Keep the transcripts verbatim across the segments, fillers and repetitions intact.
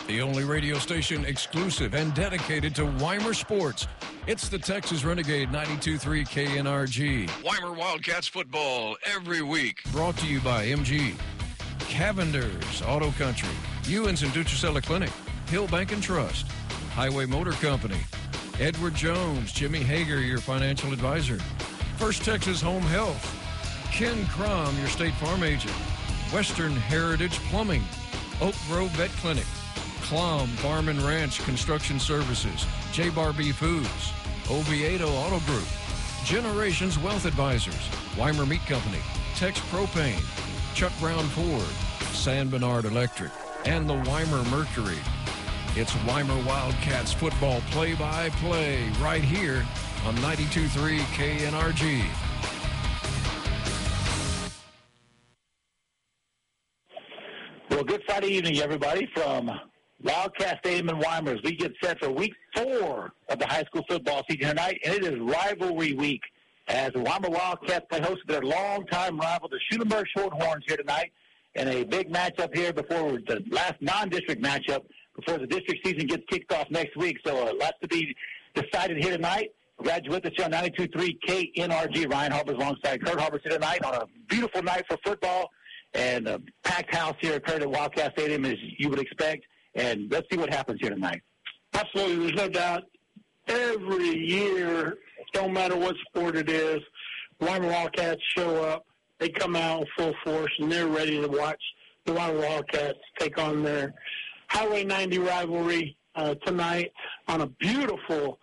The only radio station exclusive and dedicated to Weimar sports. It's the Texas Renegade ninety-two point three K N R G. Weimar Wildcats football every week. Brought to you by M G, Cavender's Auto Country, Ewens and Dutricella Clinic, Hill Bank and Trust, Highway Motor Company, Edward Jones, Jimmy Hager, your financial advisor, First Texas Home Health, Ken Crum, your State Farm agent, Western Heritage Plumbing, Oak Grove Vet Clinic, Klom Farm and Ranch Construction Services, J. Barbie Foods, Oviedo Auto Group, Generations Wealth Advisors, Weimar Meat Company, Tex Propane, Chuck Brown Ford, San Bernard Electric, and the Weimar Mercury. It's Weimar Wildcats football play-by-play right here on ninety-two point three K N R G. Well, good Friday evening, everybody, from Wildcat Stadium in Weimar as we get set for week four of the high school football season tonight, and it is rivalry week as the Weimar Wildcats play host to their longtime rival, the Schulenburg Shorthorns, here tonight, and a big matchup here before the last non-district matchup before the district season gets kicked off next week. So uh, lots to be decided here tonight. Glad you're with us here on ninety-two point three K N R G. Ryan Harbers alongside Kurt Harbers here tonight on a beautiful night for football and a packed house here occurred at Wildcat Stadium as you would expect. And let's see what happens here tonight. Absolutely. There's no doubt. Every year, no matter what sport it is, Weimar Wildcats show up. They come out full force, and they're ready to watch the Weimar Wildcats take on their Highway ninety rivalry uh, tonight on a beautiful,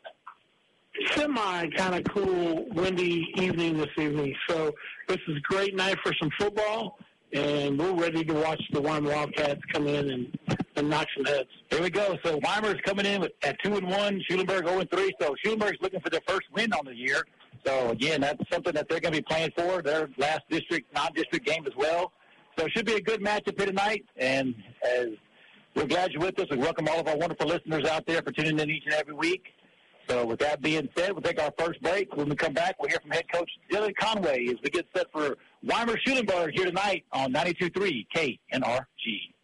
semi kind of cool, windy evening this evening. So this is a great night for some football, and we're ready to watch the Weimar Wildcats come in and, and knock some heads. Here we go. So Weimar's coming in with, at two and one, Schulenburg zero and three. So Schulenburg's looking for their first win on the year. So again, that's something that they're going to be playing for. Their last district, non-district game as well. So it should be a good matchup here tonight. And as we're glad you're with us. We welcome all of our wonderful listeners out there for tuning in each and every week. So with that being said, we'll take our first break. When we come back, we'll hear from head coach Dylan Conway as we get set for Weimar Schulenburg here tonight on ninety-two point three K N R G.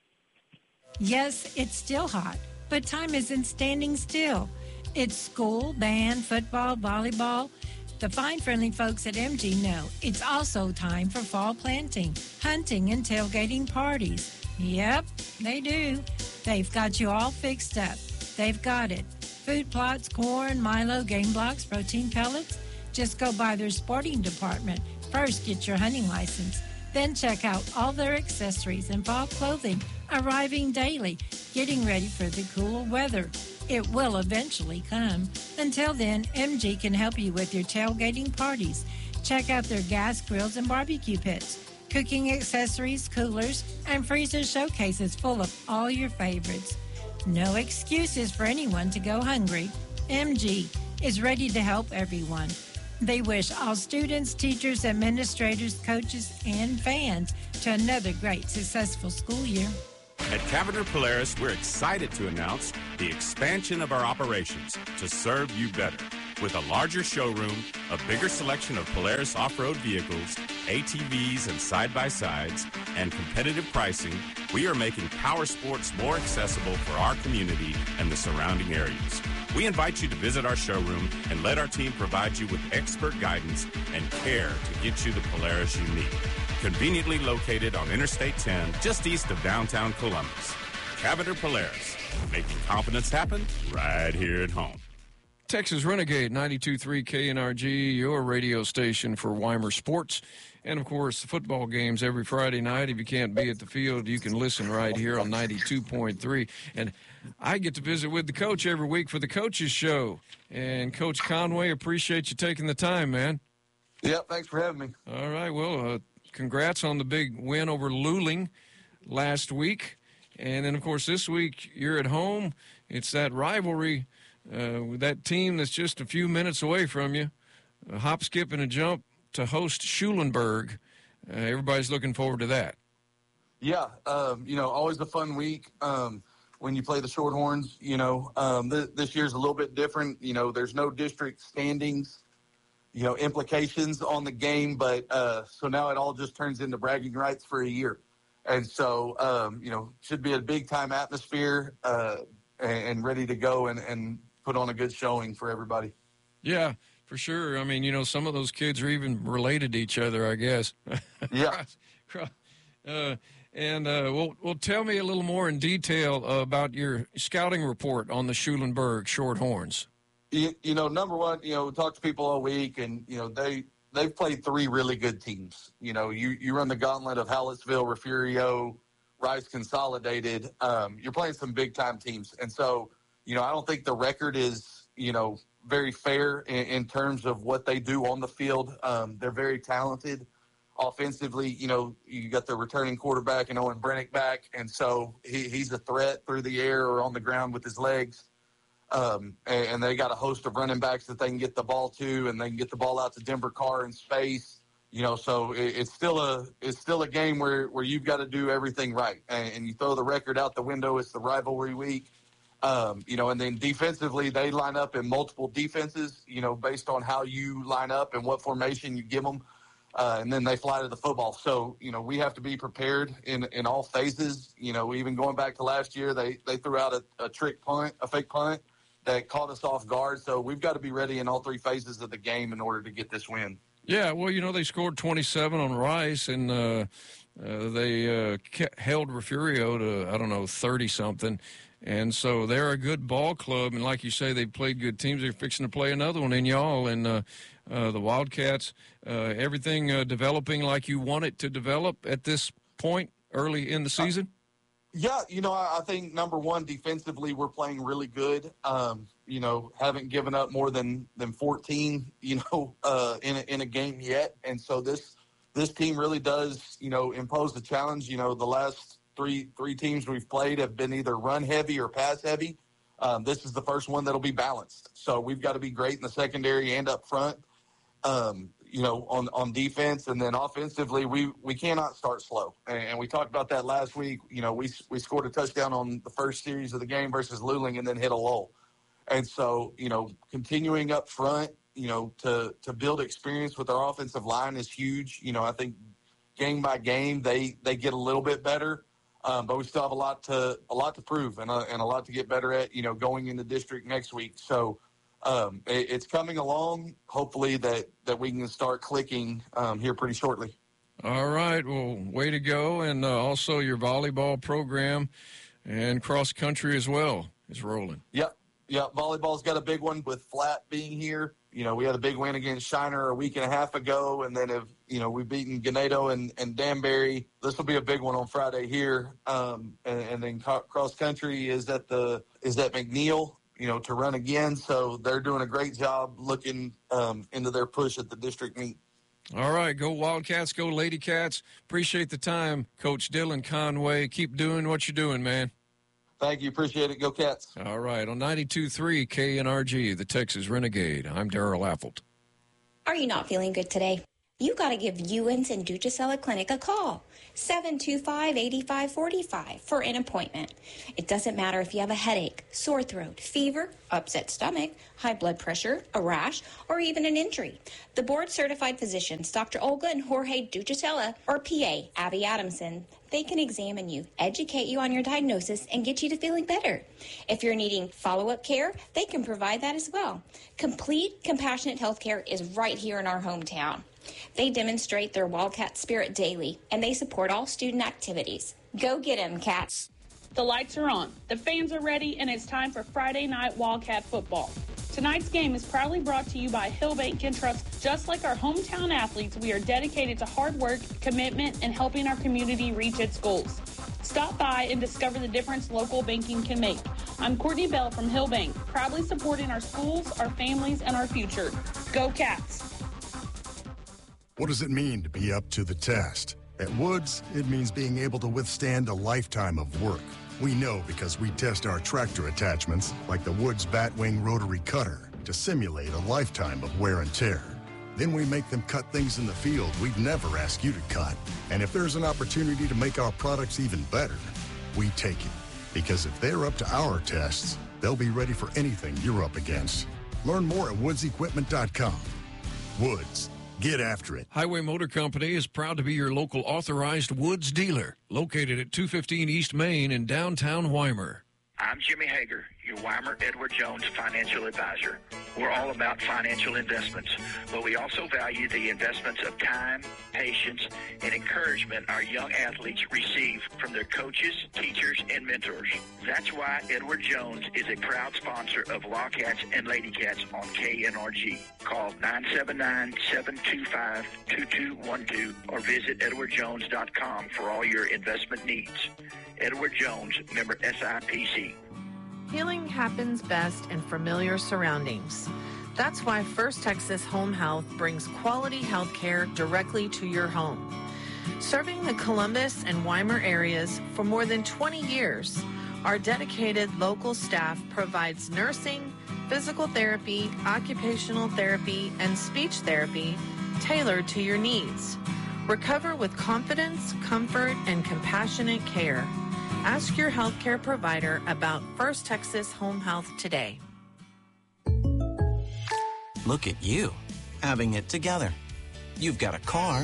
Yes, it's still hot, but time isn't standing still. It's school, band, football, volleyball. The fine, friendly folks at M G know it's also time for fall planting, hunting, and tailgating parties. Yep, they do. They've got you all fixed up. They've got it. Food plots, corn, Milo, game blocks, protein pellets. Just go by their sporting department. First, get your hunting license. Then check out all their accessories and fall clothing arriving daily, getting ready for the cool weather. It will eventually come. Until then, M G can help you with your tailgating parties. Check out their gas grills and barbecue pits, cooking accessories, coolers, and freezer showcases full of all your favorites. No excuses for anyone to go hungry. M G is ready to help everyone. They wish all students, teachers, administrators, coaches, and fans to another great, successful school year. At Cavender Polaris, we're excited to announce the expansion of our operations to serve you better. With a larger showroom, a bigger selection of Polaris off-road vehicles, A T Vs and side-by-sides, and competitive pricing, we are making power sports more accessible for our community and the surrounding areas. We invite you to visit our showroom and let our team provide you with expert guidance and care to get you the Polaris you need. Conveniently located on Interstate ten, just east of downtown Columbus. Cavender Polaris, making confidence happen right here at home. Texas Renegade ninety-two point three K N R G, your radio station for Weimar sports. And, of course, the football games every Friday night. If you can't be at the field, you can listen right here on ninety-two point three. And I get to visit with the coach every week for the Coaches Show. And, Coach Conway, appreciate you taking the time, man. Yep, thanks for having me. All right, well, uh, congrats on the big win over Luling last week. And then, of course, this week you're at home. It's that rivalry uh, with that team that's just a few minutes away from you. A hop, skip, and a jump to host Schulenburg. Uh, everybody's looking forward to that. Yeah, um, you know, always a fun week um, when you play the Shorthorns. You know, um, th- this year's a little bit different. You know, there's no district standings, you know, implications on the game. But uh, so now it all just turns into bragging rights for a year. And so, um, you know, should be a big-time atmosphere uh, and, and ready to go and, and put on a good showing for everybody. Yeah, for sure. I mean, you know, some of those kids are even related to each other, I guess. Yeah. uh, and, uh, well, well, tell me a little more in detail uh, about your scouting report on the Schulenburg Shorthorns. You, you know, number one, you know, we talk to people all week, and, you know, they – they've played three really good teams. You know, you, you run the gauntlet of Hallettsville, Refugio, Rice Consolidated. Um, you're playing some big-time teams. And so, you know, I don't think the record is, you know, very fair in, in terms of what they do on the field. Um, they're very talented. Offensively, you know, you got the returning quarterback and Owen Brennick back, and so he, he's a threat through the air or on the ground with his legs. Um, and, and they got a host of running backs that they can get the ball to, and they can get the ball out to Denver Carr in space. You know, so it, it's still a it's still a game where, where you've got to do everything right, and, and you throw the record out the window. It's the rivalry week, um, you know, and then defensively they line up in multiple defenses, you know, based on how you line up and what formation you give them, uh, and then they fly to the football. So you know, we have to be prepared in in all phases. You know, even going back to last year, they they threw out a, a trick punt, a fake punt that caught us off guard. So we've got to be ready in all three phases of the game in order to get this win. Yeah, well, you know, they scored twenty-seven on Rice, and uh, uh, they uh, kept, held Refugio to, I don't know, thirty-something. And so they're a good ball club, and like you say, they've played good teams. They're fixing to play another one in y'all, and uh, uh, the Wildcats, uh, everything uh, developing like you want it to develop at this point early in the season? Yeah, you know, I think, number one, defensively, we're playing really good. Um, you know, haven't given up more than, than fourteen, you know, uh, in, a, in a game yet. And so this this team really does, you know, impose the challenge. You know, the last three three teams we've played have been either run heavy or pass heavy. Um, this is the first one that'll be balanced. So we've got to be great in the secondary and up front, um, you know, on, on defense. And then offensively, we, we cannot start slow. And, and we talked about that last week. You know, we we scored a touchdown on the first series of the game versus Luling and then hit a lull. And so, you know, continuing up front, you know, to, to build experience with our offensive line is huge. You know, I think game by game, they, they get a little bit better. Um, but we still have a lot to a lot to prove and a, and a lot to get better at, you know, going into district next week. So um, it, it's coming along. Hopefully that, that we can start clicking um, here pretty shortly. All right. Well, way to go. And uh, also your volleyball program and cross country as well is rolling. Yep. Yep. Volleyball's got a big one with Flat being here. You know, we had a big win against Shiner a week and a half ago, and then, if you know, we've beaten Ganado and, and Danbury. This will be a big one on Friday here. Um, and, and then co- cross country is at the is at McNeil, you know, to run again. So they're doing a great job looking um, into their push at the district meet. All right, go Wildcats, go Lady Cats. Appreciate the time, Coach Dylan Conway. Keep doing what you're doing, man. Thank you. Appreciate it. Go Cats. All right. On ninety-two point three K N R G, the Texas Renegade, I'm Darrell Affelt. Are you not feeling good today? You got to give Ewens and Ducicella Clinic a call. seven two five, eight five four five for an appointment. It doesn't matter if you have a headache, sore throat, fever, upset stomach, high blood pressure, a rash, or even an injury. The board-certified physicians, Doctor Olga and Jorge Ducicella, or P A, Abby Adamson, they can examine you, educate you on your diagnosis, and get you to feeling better. If you're needing follow-up care, they can provide that as well. Complete, compassionate health care is right here in our hometown. They demonstrate their Wildcat spirit daily, and they support all student activities. Go get 'em, Cats. The lights are on, the fans are ready, and it's time for Friday night Wildcat football. Tonight's game is proudly brought to you by Hill Bank Trust. Just like our hometown athletes, we are dedicated to hard work, commitment, and helping our community reach its goals. Stop by and discover the difference local banking can make. I'm Courtney Bell from Hill Bank, proudly supporting our schools, our families, and our future. Go Cats! What does it mean to be up to the test? At Woods, it means being able to withstand a lifetime of work. We know because we test our tractor attachments, like the Woods Batwing Rotary Cutter, to simulate a lifetime of wear and tear. Then we make them cut things in the field we'd never ask you to cut. And if there's an opportunity to make our products even better, we take it. Because if they're up to our tests, they'll be ready for anything you're up against. Learn more at woods equipment dot com. Woods, Get after it. Highway Motor Company is proud to be your local authorized Woods dealer, located at two fifteen East Main in downtown Weimar. I'm Jimmy Hager, your Weimar Edward Jones financial advisor. We're all about financial investments, but we also value the investments of time, patience, and encouragement our young athletes receive from their coaches, teachers, and mentors. That's why Edward Jones is a proud sponsor of Wildcats and Ladycats on K N R G. Call nine seven nine, seven two five, two two one two or visit edward jones dot com for all your investment needs. Edward Jones, member S I P C. Healing happens best in familiar surroundings. That's why First Texas Home Health brings quality health care directly to your home. Serving the Columbus and Weimar areas for more than twenty years, our dedicated local staff provides nursing, physical therapy, occupational therapy, and speech therapy tailored to your needs. Recover with confidence, comfort, and compassionate care. Ask your healthcare provider about First Texas Home Health today. Look at you, having it together. You've got a car.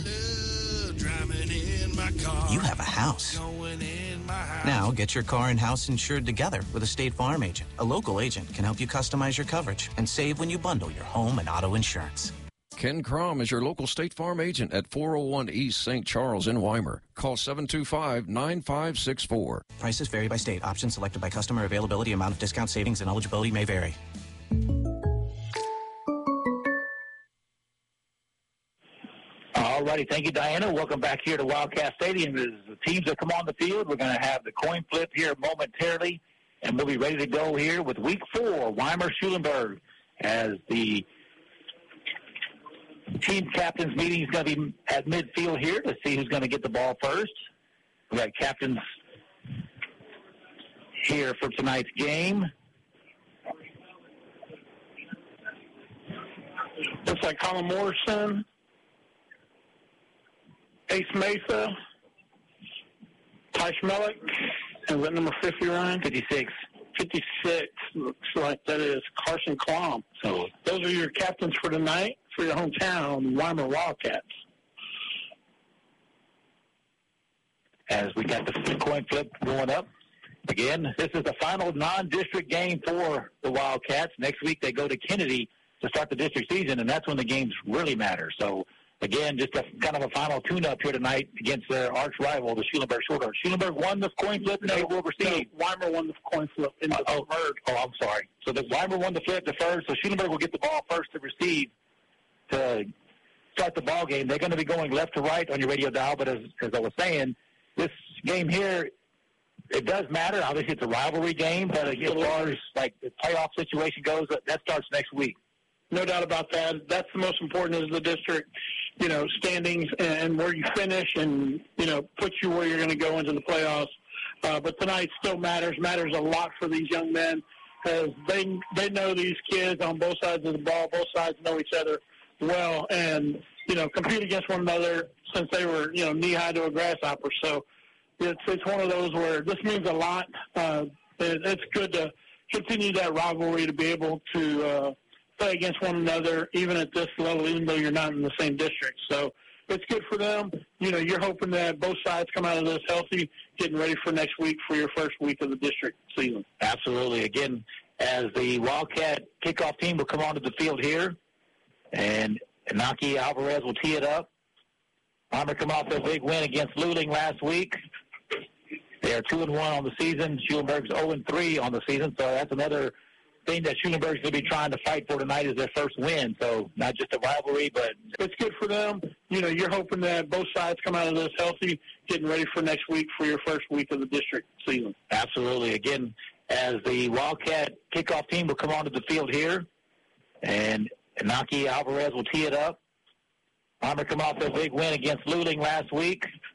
Car. You have a house. house. Now get your car and house insured together with a State Farm agent. A local agent can help you customize your coverage and save when you bundle your home and auto insurance. Ken Crom is your local State Farm agent at four oh one East Saint Charles in Weimar. Call seven two five, nine five six four. Prices vary by state. Options selected by customer. Availability, amount of discount, savings, and eligibility may vary. All righty. Thank you, Diana. Welcome back here to Wildcat Stadium. As the teams that come on the field, we're going to have the coin flip here momentarily, and we'll be ready to go here with week four, Weimar-Schulenburg, as the team captains meeting is going to be at midfield here to see who's going to get the ball first. We got captains here for tonight's game. Looks like Colin Morrison, Ace Mesa, Ty Schmelik, and what number fifty, Ryan? fifty-six. fifty-six. Looks like that is Carson Klom. So those are your captains for tonight for your hometown, Weimar Wildcats. As we got the coin flip going up. Again, this is the final non-district game for the Wildcats. Next week they go to Kennedy to start the district season, and that's when the games really matter. So, again, just a kind of a final tune-up here tonight against their arch rival, the Schulenburg Shorter. Schulenburg won the coin flip, and they will receive. No, Weimar won the coin flip in the uh, oh, third. Oh, I'm sorry. So the Weimar won the flip deferred, so Schulenburg will get the ball first to receive to start the ball game. They're going to be going left to right on your radio dial, but as, as I was saying, this game here, it does matter. Obviously, it's a rivalry game, but as far as like the playoff situation goes, that starts next week. No doubt about that. That's the most important is the district, you know, standings and where you finish and, you know, puts you where you're going to go into the playoffs. Uh, but tonight still matters, matters a lot for these young men because they, they know these kids on both sides of the ball. Both sides know each other well and, you know, compete against one another since they were, you know, knee-high to a grasshopper. So it's, it's one of those where this means a lot. Uh, it, it's good to continue that rivalry to be able to uh, – play against one another, even at this level, even though you're not in the same district. So it's good for them. You know, you're hoping that both sides come out of this healthy, getting ready for next week for your first week of the district season. Absolutely. Again, as the Wildcat kickoff team will come onto the field here, and Inaki Alvarez will tee it up. Weimar come off their big win against Luling last week. They are two and one on the season. Schulenburg's zero and three on the season, so that's another thing that Schulenburg's going to be trying to fight for tonight is their first win. So not just a rivalry, but it's good for them. You know, you're hoping that both sides come out of this healthy, getting ready for next week for your first week of the district season. Absolutely. Again, as the Wildcat kickoff team will come onto the field here, and Inaki Alvarez will tee it up. Weimar come off their big win against Luling last week.